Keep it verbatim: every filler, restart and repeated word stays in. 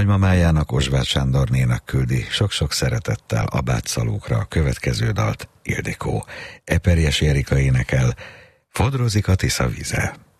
Nagymamájának, Ozsvát Sándornénak küldi sok-sok szeretettel Abátszalókra a következő dalt Ildikó. Eperjes Érika énekel, Fodrozik a Tisza vize.